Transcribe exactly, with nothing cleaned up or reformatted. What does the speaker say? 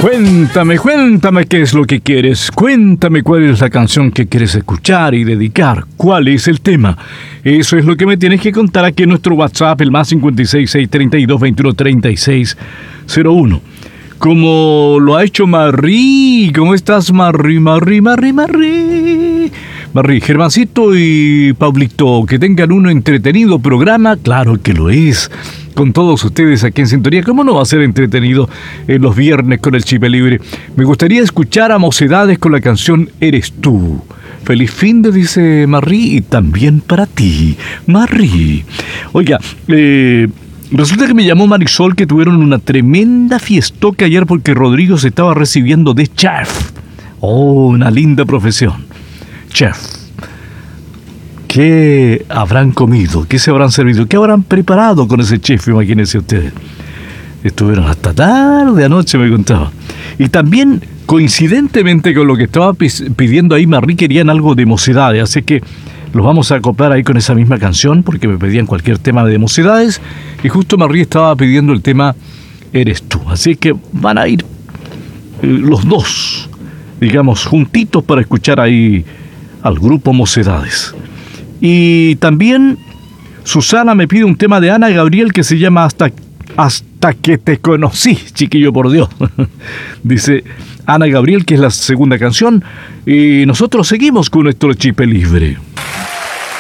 Cuéntame, cuéntame qué es lo que quieres. Cuéntame cuál es la canción que quieres escuchar y dedicar. ¿Cuál es el tema? Eso es lo que me tienes que contar aquí en nuestro WhatsApp, el más cinco seis, seis tres dos, dos uno tres seis cero uno. Como lo ha hecho Marrí. ¿Cómo estás, Marrí, Marrí, Marrí, Marrí? Marrí, Germancito y Pablito, que tengan un entretenido programa. Claro que lo es. Con todos ustedes aquí en sintonía. ¿Cómo no va a ser entretenido en los viernes con el Chip Libre? Me gustaría escuchar a Mocedades con la canción Eres Tú. Feliz fin de, dice Marrí, y también para ti, Marrí. Oiga, eh, resulta que me llamó Marisol que tuvieron una tremenda fiestoca ayer porque Rodrigo se estaba recibiendo de chef. Oh, una linda profesión. Chef. ¿Qué habrán comido? ¿Qué se habrán servido? ¿Qué habrán preparado con ese chef? Imagínense ustedes. Estuvieron hasta tarde anoche, me contaba. Y también, coincidentemente con lo que estaba pidiendo ahí, Marrí, querían algo de Mocedades. Así que los vamos a acoplar ahí con esa misma canción, porque me pedían cualquier tema de Mocedades. Y justo Marrí estaba pidiendo el tema Eres Tú. Así que van a ir eh, los dos, digamos, juntitos para escuchar ahí al grupo Mocedades. Y también Susana me pide un tema de Ana Gabriel que se llama Hasta, Hasta que te conocí, chiquillo, por Dios. Dice Ana Gabriel, que es la segunda canción. Y nosotros seguimos con nuestro Chip Libre.